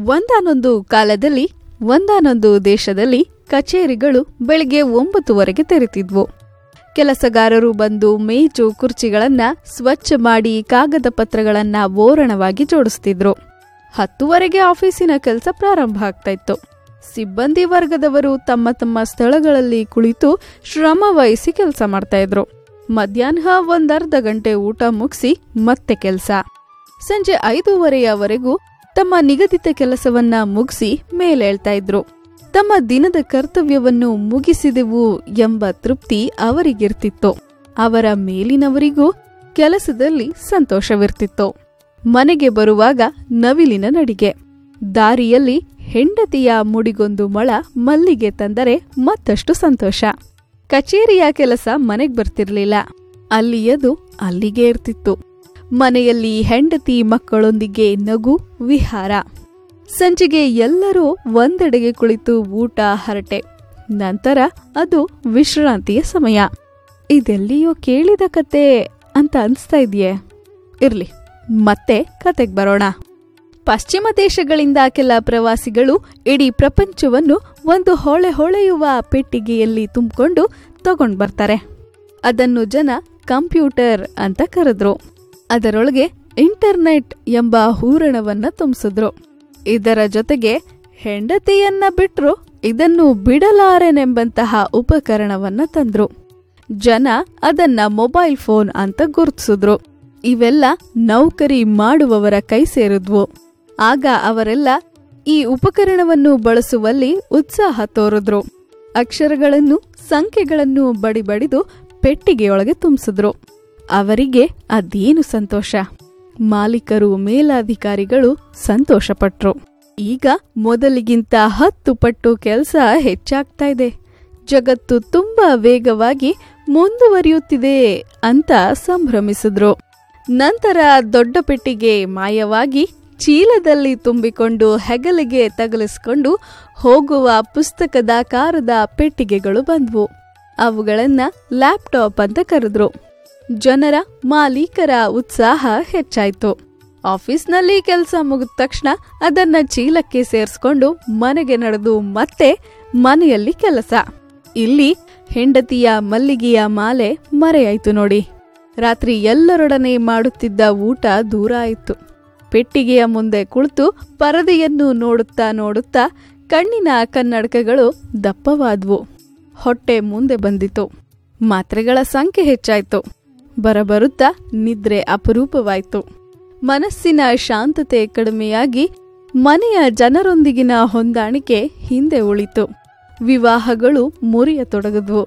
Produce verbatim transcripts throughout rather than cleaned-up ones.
ಒಂದಾನೊಂದು ಕಾಲದಲ್ಲಿ ಒಂದಾನೊಂದು ದೇಶದಲ್ಲಿ ಕಚೇರಿಗಳು ಬೆಳಿಗ್ಗೆ ಒಂಬತ್ತುವರೆಗೆ ತೆರೆತಿದ್ವು. ಕೆಲಸಗಾರರು ಬಂದು ಮೇಜು ಕುರ್ಚಿಗಳನ್ನ ಸ್ವಚ್ಛ ಮಾಡಿ ಕಾಗದ ಪತ್ರಗಳನ್ನ ಓರಣವಾಗಿ ಜೋಡಿಸ್ತಿದ್ರು. ಹತ್ತುವರೆಗೆ ಆಫೀಸಿನ ಕೆಲಸ ಪ್ರಾರಂಭ ಆಗ್ತಾ ಇತ್ತು. ಸಿಬ್ಬಂದಿ ವರ್ಗದವರು ತಮ್ಮ ತಮ್ಮ ಸ್ಥಳಗಳಲ್ಲಿ ಕುಳಿತು ಶ್ರಮ ವಹಿಸಿ ಕೆಲಸ ಮಾಡ್ತಾ ಇದ್ರು. ಮಧ್ಯಾಹ್ನ ಒಂದರ್ಧ ಗಂಟೆ ಊಟ ಮುಗಿಸಿ ಮತ್ತೆ ಕೆಲಸ. ಸಂಜೆ ಐದೂವರೆಯವರೆಗೂ ತಮ್ಮ ನಿಗದಿತ ಕೆಲಸವನ್ನ ಮುಗಿಸಿ ಮೇಲೇಳ್ತಾ ಇದ್ರು. ತಮ್ಮ ದಿನದ ಕರ್ತವ್ಯವನ್ನು ಮುಗಿಸಿದೆವು ಎಂಬ ತೃಪ್ತಿ ಅವರಿಗಿರ್ತಿತ್ತು. ಅವರ ಮೇಲಿನವರಿಗೂ ಕೆಲಸದಲ್ಲಿ ಸಂತೋಷವಿರ್ತಿತ್ತು. ಮನೆಗೆ ಬರುವಾಗ ನವಿಲಿನ ನಡಿಗೆ. ದಾರಿಯಲ್ಲಿ ಹೆಂಡತಿಯ ಮುಡಿಗೊಂದು ಮೊಳ ಮಲ್ಲಿಗೆ ತಂದರೆ ಮತ್ತಷ್ಟು ಸಂತೋಷ. ಕಚೇರಿಯ ಕೆಲಸ ಮನೆಗ್ ಬರ್ತಿರ್ಲಿಲ್ಲ, ಅಲ್ಲಿಯದು ಅಲ್ಲಿಗೆ ಇರ್ತಿತ್ತು. ಮನೆಯಲ್ಲಿ ಹೆಂಡತಿ ಮಕ್ಕಳೊಂದಿಗೆ ನಗು ವಿಹಾರ. ಸಂಜೆಗೆ ಎಲ್ಲರೂ ಒಂದೆಡೆಗೆ ಕುಳಿತು ಊಟ ಹರಟೆ. ನಂತರ ಅದು ವಿಶ್ರಾಂತಿಯ ಸಮಯ. ಇದೆಲ್ಲಿಯೋ ಕೇಳಿದ ಕತೆ ಅಂತ ಅನ್ಸ್ತಾ ಇದೆಯೇ? ಇರ್ಲಿ, ಮತ್ತೆ ಕತೆಗೆ ಬರೋಣ. ಪಶ್ಚಿಮ ದೇಶಗಳಿಂದ ಕೆಲ ಪ್ರವಾಸಿಗಳು ಇಡೀ ಪ್ರಪಂಚವನ್ನು ಒಂದು ಹೊಳೆ ಹೊಳೆಯುವ ಪೆಟ್ಟಿಗೆಯಲ್ಲಿ ತುಂಬಿಕೊಂಡು ತಗೊಂಡ್ ಬರ್ತಾರೆ. ಅದನ್ನು ಜನ ಕಂಪ್ಯೂಟರ್ ಅಂತ ಕರೆದ್ರು. ಅದರೊಳಗೆ ಇಂಟರ್ನೆಟ್ ಎಂಬ ಹೂರಣವನ್ನ ತುಂಬಿಸಿದ್ರು. ಇದರ ಜೊತೆಗೆ ಹೆಂಡತಿಯನ್ನ ಬಿಟ್ರು ಇದನ್ನು ಬಿಡಲಾರೆನೆಂಬಂತಹ ಉಪಕರಣವನ್ನ ತಂದ್ರು. ಜನ ಅದನ್ನ ಮೊಬೈಲ್ ಫೋನ್ ಅಂತ ಗುರುತಿಸಿದ್ರು. ಇವೆಲ್ಲ ನೌಕರಿ ಮಾಡುವವರ ಕೈ ಸೇರಿದ್ವು. ಆಗ ಅವರೆಲ್ಲ ಈ ಉಪಕರಣವನ್ನು ಬಳಸುವಲ್ಲಿ ಉತ್ಸಾಹ ತೋರಿದ್ರು. ಅಕ್ಷರಗಳನ್ನು ಸಂಖ್ಯೆಗಳನ್ನು ಬಡಿಬಡಿದು ಪೆಟ್ಟಿಗೆಯೊಳಗೆ ತುಂಬಿಸಿದ್ರು. ಅವರಿಗೆ ಅದೇನು ಸಂತೋಷ! ಮಾಲೀಕರು ಮೇಲಾಧಿಕಾರಿಗಳು ಸಂತೋಷಪಟ್ರು. ಈಗ ಮೊದಲಿಗಿಂತ ಹತ್ತು ಪಟ್ಟು ಕೆಲಸ ಹೆಚ್ಚಾಗ್ತಾ ಇದೆ, ಜಗತ್ತು ತುಂಬಾ ವೇಗವಾಗಿ ಮುಂದುವರಿಯುತ್ತಿದೆ ಅಂತ ಸಂಭ್ರಮಿಸಿದ್ರು. ನಂತರ ದೊಡ್ಡ ಪೆಟ್ಟಿಗೆ ಮಾಯವಾಗಿ ಚೀಲದಲ್ಲಿ ತುಂಬಿಕೊಂಡು ಹೆಗಲಿಗೆ ತಗಲಿಸಿಕೊಂಡು ಹೋಗುವ ಪುಸ್ತಕದಾಕಾರದ ಪೆಟ್ಟಿಗೆಗಳು ಬಂದ್ವು. ಅವುಗಳನ್ನ ಲ್ಯಾಪ್ಟಾಪ್ ಅಂತ ಕರೆದ್ರು. ಜನರ ಮಾಲೀಕರ ಉತ್ಸಾಹ ಹೆಚ್ಚಾಯ್ತು. ಆಫೀಸ್ನಲ್ಲಿ ಕೆಲಸ ಮುಗಿದ ತಕ್ಷಣ ಅದನ್ನ ಚೀಲಕ್ಕೆ ಸೇರಿಸ್ಕೊಂಡು ಮನೆಗೆ ನಡೆದು ಮತ್ತೆ ಮನೆಯಲ್ಲಿ ಕೆಲಸ. ಇಲ್ಲಿ ಹೆಂಡತಿಯ ಮಲ್ಲಿಗೆಯ ಮಾಲೆ ಮರೆಯಾಯ್ತು ನೋಡಿ. ರಾತ್ರಿ ಎಲ್ಲರೊಡನೆ ಮಾಡುತ್ತಿದ್ದ ಊಟ ದೂರ ಆಯಿತು. ಪೆಟ್ಟಿಗೆಯ ಮುಂದೆ ಕುಳಿತು ಪರದೆಯನ್ನು ನೋಡುತ್ತಾ ನೋಡುತ್ತಾ ಕಣ್ಣಿನ ಕನ್ನಡಕಗಳು ದಪ್ಪವಾದ್ವು. ಹೊಟ್ಟೆ ಮುಂದೆ ಬಂದಿತು. ಮಾತ್ರೆಗಳ ಸಂಖ್ಯೆ ಹೆಚ್ಚಾಯ್ತು. ಬರಬರುತ್ತಾ ನಿದ್ರೆ ಅಪರೂಪವಾಯ್ತು. ಮನಸ್ಸಿನ ಶಾಂತತೆ ಕಡಿಮೆಯಾಗಿ ಮನೆಯ ಜನರೊಂದಿಗಿನ ಹೊಂದಾಣಿಕೆ ಹಿಂದೆ ಉಳಿತು. ವಿವಾಹಗಳು ಮುರಿಯತೊಡಗಿದ್ವು.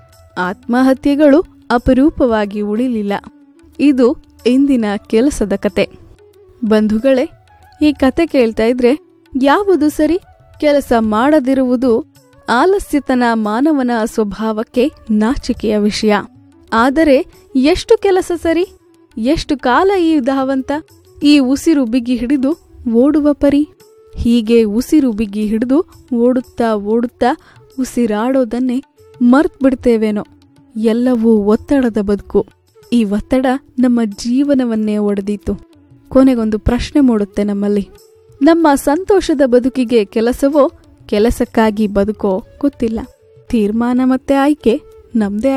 ಆತ್ಮಹತ್ಯೆಗಳು ಅಪರೂಪವಾಗಿ ಉಳಿಲಿಲ್ಲ. ಇದು ಇಂದಿನ ಕೆಲಸದ ಕತೆ. ಬಂಧುಗಳೇ, ಈ ಕತೆ ಕೇಳ್ತಾ ಇದ್ರೆ ಯಾವುದು ಸರಿ? ಕೆಲಸ ಮಾಡದಿರುವುದು ಆಲಸ್ಯತನ ಮಾನವನ ಸ್ವಭಾವಕ್ಕೆ ನಾಚಿಕೆಯ ವಿಷಯ. ಆದರೆ ಎಷ್ಟು ಕೆಲಸ ಸರಿ? ಎಷ್ಟು ಕಾಲ ಈ ಧಾವಂತ? ಈ ಉಸಿರು ಬಿಗಿ ಹಿಡಿದು ಓಡುವ ಪರಿ. ಹೀಗೆ ಉಸಿರು ಬಿಗಿ ಹಿಡಿದು ಓಡುತ್ತಾ ಓಡುತ್ತಾ ಉಸಿರಾಡೋದನ್ನೇ ಮರ್ತ್ ಬಿಡ್ತೇವೇನೋ. ಎಲ್ಲವೂ ಒತ್ತಡದ ಬದುಕು. ಈ ಒತ್ತಡ ನಮ್ಮ ಜೀವನವನ್ನೇ ಒಡೆದೀತು. ಕೊನೆಗೊಂದು ಪ್ರಶ್ನೆ ಮೂಡುತ್ತೆ ನಮ್ಮಲ್ಲಿ. ನಮ್ಮ ಸಂತೋಷದ ಬದುಕಿಗೆ ಕೆಲಸವೋ, ಕೆಲಸಕ್ಕಾಗಿ ಬದುಕೋ ಗೊತ್ತಿಲ್ಲ. ತೀರ್ಮಾನ ಮತ್ತೆ ಆಯ್ಕೆ ನಮ್ದೇ.